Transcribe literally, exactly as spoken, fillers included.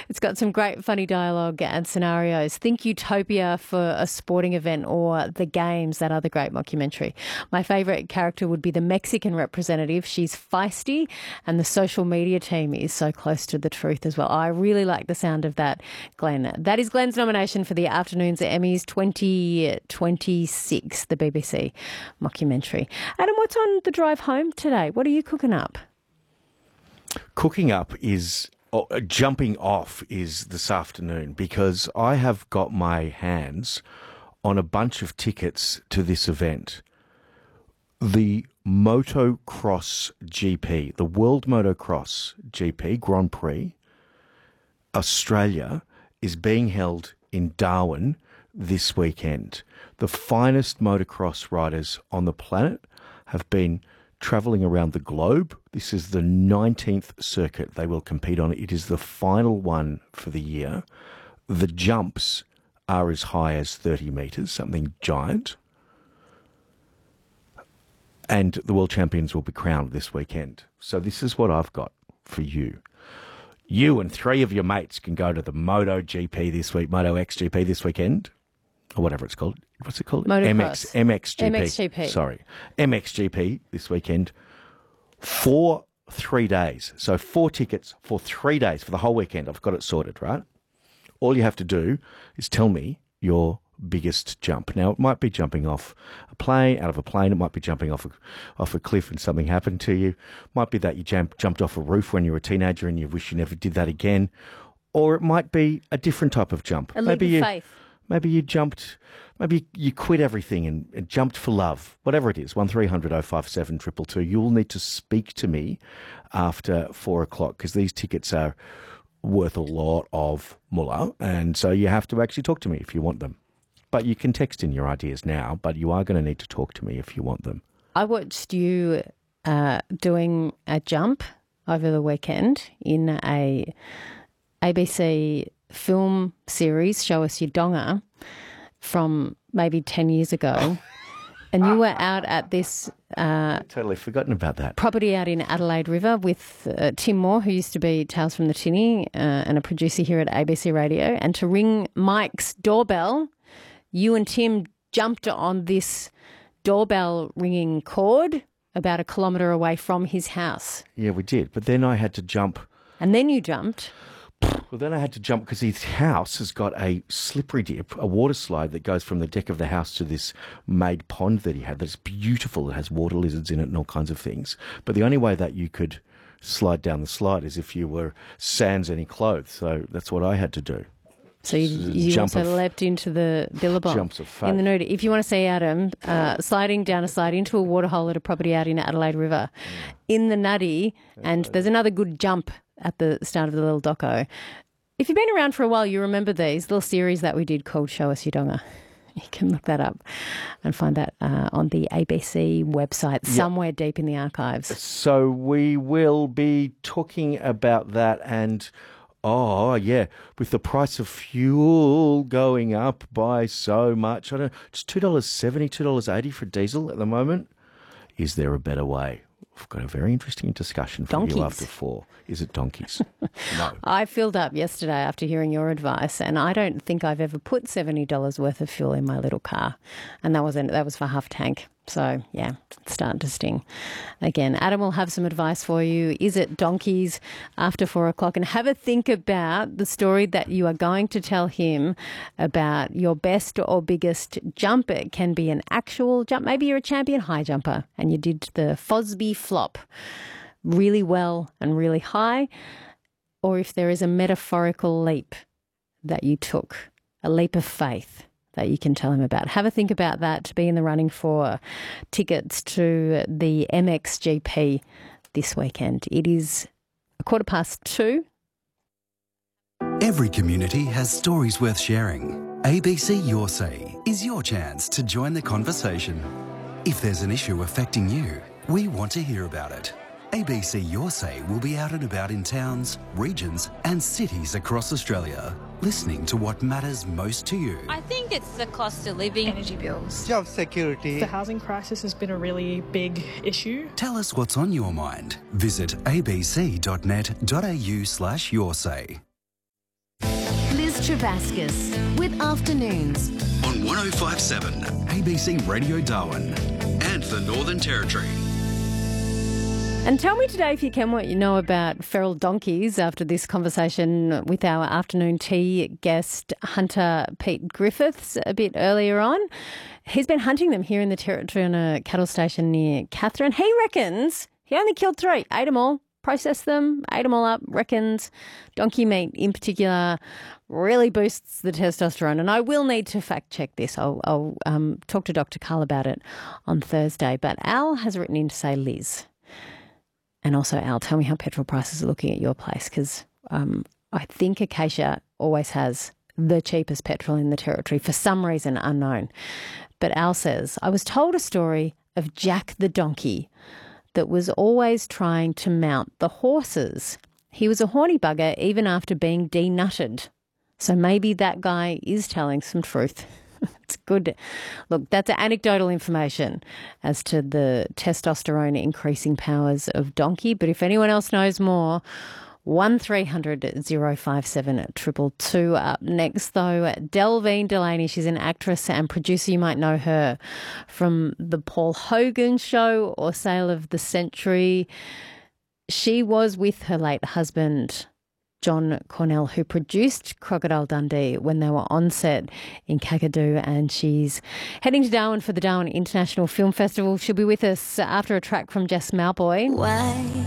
It's got some great funny dialogue and scenarios. Think Utopia for a sporting event or The Games, that other great mockumentary. My favourite character would be the Mexican representative. She's feisty and the social media team is so close to the truth as well. I really like the sound of that, Glenn. That is Glenn's nomination for the afternoon's Emmys twenty twenty-six, the B B C mockumentary. Adam, what's on the drive home today? What are you cooking up? Cooking up is... Oh, uh, jumping off is this afternoon because I have got my hands on a bunch of tickets to this event. The Motocross G P, the World Motocross G P, Grand Prix, Australia, is being held in Darwin this weekend. The finest motocross riders on the planet have been travelling around the globe. This is the nineteenth circuit they will compete on. It is the final one for the year. The jumps are as high as thirty metres, something giant. And the world champions will be crowned this weekend. So this is what I've got for you. You and three of your mates can go to the MotoGP this week, Moto X G P this weekend, or whatever it's called. What's it called? Motocross. M X, M X G P. M X G P. Sorry. M X G P this weekend for three days. So four tickets for three days, for the whole weekend. I've got it sorted, right? All you have to do is tell me your biggest jump. Now, it might be jumping off a plane, out of a plane. It might be jumping off a, off a cliff and something happened to you. It might be that you jump, jumped off a roof when you were a teenager and you wish you never did that again. Or it might be a different type of jump. A leap maybe of you, faith. Maybe you jumped, maybe you quit everything and, and jumped for love. Whatever it is, one three hundred oh five seven two two two. You will need to speak to me after four o'clock because these tickets are worth a lot of mullah. And so you have to actually talk to me if you want them. But you can text in your ideas now, but you are going to need to talk to me if you want them. I watched you uh, doing a jump over the weekend in a A B C film series, Show Us Your Donga, from maybe ten years ago. And you were out at this uh, Totally forgotten about that. property out in Adelaide River with uh, Tim Moore, who used to be Tales from the Tinny uh, and a producer here at A B C Radio. And to ring Mike's doorbell, you and Tim jumped on this doorbell ringing cord about a kilometre away from his house. Yeah, we did. But then I had to jump. And then you jumped. Well, then I had to jump because his house has got a slippery dip, a water slide that goes from the deck of the house to this made pond that he had that's beautiful. It has water lizards in it and all kinds of things. But the only way that you could slide down the slide is if you were sans any clothes. So that's what I had to do. So you, you Jump also of- leapt into the billabong. Jumps of faith. In the nude. If you want to see Adam uh, sliding down a slide into a waterhole at a property out in Adelaide River, in the nutty, and there's another good jump at the start of the little doco. If you've been around for a while, you remember these little series that we did called Show Us Your Donga. You can look that up and find that uh, on the A B C website, somewhere yep. deep in the archives. So we will be talking about that and... Oh, yeah, with the price of fuel going up by so much. I don't know, it's two dollars seventy, two dollars eighty for diesel at the moment. Is there a better way? We've got a very interesting discussion for Donkeys. you after four. Is it donkeys? No. I filled up yesterday after hearing your advice, and I don't think I've ever put seventy dollars worth of fuel in my little car. And that was that was for half tank. So, yeah, it's starting to sting again. Adam will have some advice for you. Is it donkeys after four o'clock? And have a think about the story that you are going to tell him about your best or biggest jump. It can be an actual jump. Maybe you're a champion high jumper and you did the Fosby flop really well and really high. Or if there is a metaphorical leap that you took, a leap of faith that you can tell him about. Have a think about that to be in the running for tickets to the M X G P this weekend. It is a quarter past two. Every community has stories worth sharing. A B C Your Say is your chance to join the conversation. If there's an issue affecting you, we want to hear about it. A B C Your Say will be out and about in towns, regions and cities across Australia, listening to what matters most to you. I think it's the cost of living. Energy bills. Job security. The housing crisis has been a really big issue. Tell us what's on your mind. Visit abc.net.au slash your say. Travascus with Afternoons. On one oh five point seven A B C Radio Darwin and the Northern Territory. And tell me today, if you can, what you know about feral donkeys after this conversation with our afternoon tea guest, Hunter Pete Griffiths, a bit earlier on. He's been hunting them here in the Territory on a cattle station near Katherine. He reckons he only killed three, ate them all, processed them, ate them all up, reckons donkey meat in particular really boosts the testosterone. And I will need to fact check this. I'll, I'll um, talk to Doctor Carl about it on Thursday. But Al has written in to say, Liz, and also, Al, tell me how petrol prices are looking at your place, because um, I think Acacia always has the cheapest petrol in the Territory for some reason unknown. But Al says, I was told a story of Jack the donkey that was always trying to mount the horses. He was a horny bugger even after being denutted. So maybe that guy is telling some truth. It's good. Look, that's anecdotal information as to the testosterone increasing powers of donkey. But if anyone else knows more, one three hundred oh five seven two two two. Up next, though, Delvine Delaney. She's an actress and producer. You might know her from The Paul Hogan Show or Sale of the Century. She was with her late husband, John Cornell, who produced Crocodile Dundee when they were on set in Kakadu, and she's heading to Darwin for the Darwin International Film Festival. She'll be with us after a track from Jess Malboy. Why?